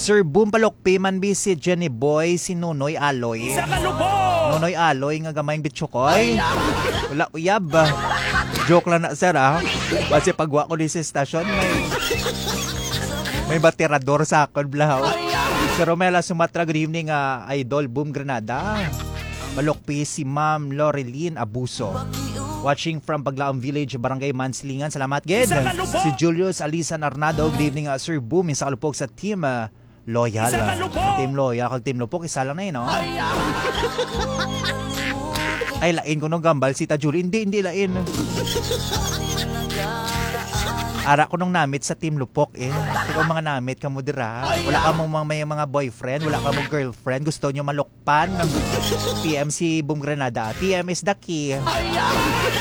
Sir Boom Palokpi man bi si Jenny Boy, si Nunoy Aloy. Nunoy Aloy nga gamayng bitsukoy. Wala uyab. Joke lang na sir Kasi pagwa ko di sa stasyon may batirador sa akon blahaw. Sir Romela Sumatra, good evening Idol Boom Granada. Palokpi si Ma'am Loreline Abuso. Watching from Paglaong Village, Barangay Manslingan. Salamat, Ged. Si Julius Alisan Arnado. Good evening, Sir Boom. Isa kalupok sa Team Loyal. Team Loyal. Kag Team Lupok, isa lang na yun, no? Ay, lain ko nung gambal. Sita Julie. Hindi lain. Ara ko nung namit sa Team Lupok Ikaw mga namit ka mo dira. Wala ka mong may mga boyfriend, wala ka mong girlfriend. Gusto nyo malukpan ng PM si Boom Granada. PM is the key.